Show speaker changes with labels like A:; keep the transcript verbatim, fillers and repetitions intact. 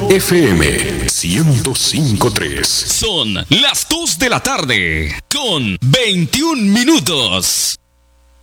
A: F M ciento cinco punto tres.
B: Son las dos de la tarde con veintiún minutos.